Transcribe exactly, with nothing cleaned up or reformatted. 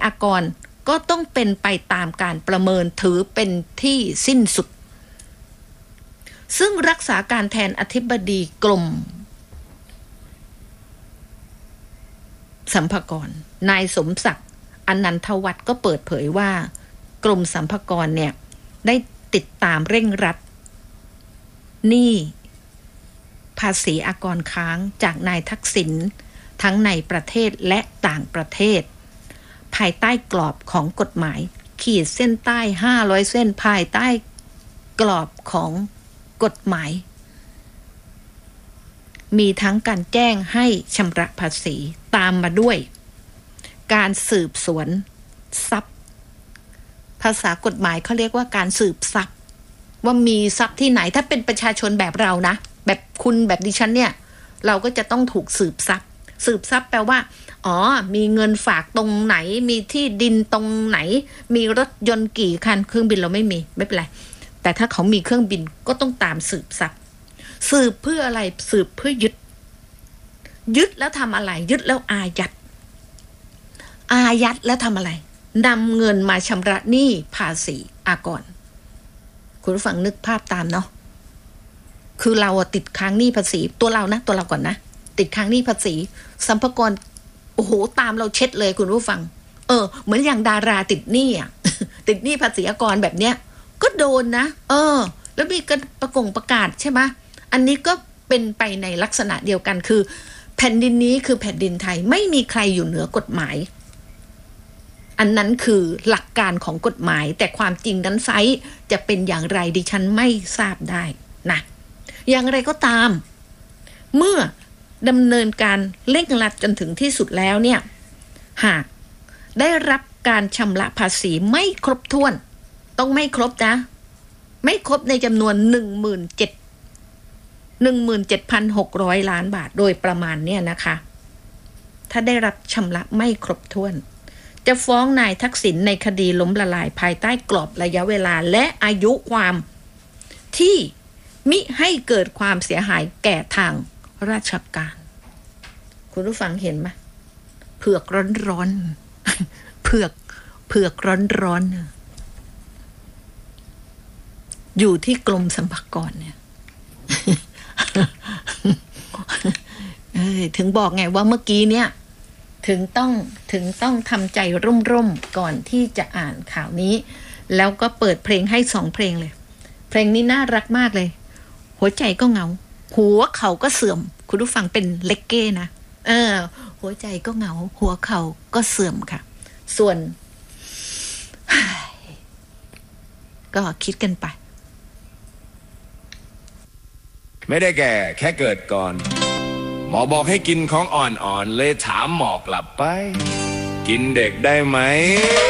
ากรก็ต้องเป็นไปตามการประเมินถือเป็นที่สิ้นสุดซึ่งรักษาการแทนอธิบดีกรมสรรพากรนายสมศักดิ์อนันทวัฒน์ก็เปิดเผยว่ากรมสรรพากรเนี่ยได้ติดตามเร่งรัดหนี้ภาษีอากรค้างจากนายทักษิณทั้งในประเทศและต่างประเทศภายใต้กรอบของกฎหมายขีดเส้นใต้ห้าร้อยเส้นภายใต้กรอบของกฎหมายมีทั้งการแจ้งให้ชำระภาษีตามมาด้วยการสืบสวนทรัพย์ภาษากฎหมายเขาเรียกว่าการสืบทรัพย์ว่ามีทรัพย์ที่ไหนถ้าเป็นประชาชนแบบเรานะแบบคุณแบบดิฉันเนี่ยเราก็จะต้องถูกสืบทรัพย์สืบทรัพย์แปลว่าอ๋อมีเงินฝากตรงไหนมีที่ดินตรงไหนมีรถยนต์กี่คันเครื่องบินเราไม่มีไม่เป็นไรแต่ถ้าเขามีเครื่องบินก็ต้องตามสืบทรัพย์สืบเพื่ออะไรสืบเพื่อยึดยึดแล้วทำอะไรยึดแล้วอายัดอายัดแล้วทำอะไรนำเงินมาชำระหนี้ภาษีอากรคุณผู้ฟังนึกภาพตามเนาะคือเราติดค้างหนี้ภาษีตัวเรานะตัวเราก่อนนะติดค้างหนี้ภาษีสรรพากรโอ้โหตามเราเช็ดเลยคุณผู้ฟังเออเหมือนอย่างดาราติดหนี้อ่ะ ติดหนี้ภาษีอากรแบบเนี้ยก็โดนนะเออแล้วมีการประกงประกาศใช่ไหมอันนี้ก็เป็นไปในลักษณะเดียวกันคือแผ่นดินนี้คือแผ่นดินไทยไม่มีใครอยู่เหนือกฎหมายอันนั้นคือหลักการของกฎหมายแต่ความจริงนั้นไซส์จะเป็นอย่างไรดิฉันไม่ทราบได้นะอย่างไรก็ตามเมื่อดำเนินการเร่งรัดจนถึงที่สุดแล้วเนี่ยหากได้รับการชำระภาษีไม่ครบถ้วนต้องไม่ครบนะไม่ครบในจำนวน หนึ่งหมื่นเจ็ดพันหกร้อย ล้านบาทโดยประมาณเนี่ยนะคะถ้าได้รับชำระไม่ครบถ้วนจะฟ้องนายทักษิณในคดีล้มละลายภายใต้กรอบระยะเวลาและอายุความที่มิให้เกิดความเสียหายแก่ทางราชการคุณผู้ฟังเห็นไหมเผือกร้อนๆเผือกเผือกร้อนๆอยู่ที่กรมสรรพากรเนี่ย เอ้ยถึงบอกไงว่าเมื่อกี้เนี่ยถึงต้องถึงต้องทำใจร่มๆก่อนที่จะอ่านข่าวนี้แล้วก็เปิดเพลงให้สองเพลงเลยเพลงนี้น่ารักมากเลยหัวใจก็เหงาหัวเข่าก็เสื่อมคุณผู้ฟังเป็นเลกเก้นะเออหัวใจก็เหงาหัวเข่าก็เสื่อมค่ะส่วนก็คิดกันไปไม่ได้แก่แค่เกิดก่อนหมอบอกให้กินของอ่อนๆเลยถามหมอกลับไปกินเด็กได้ไหม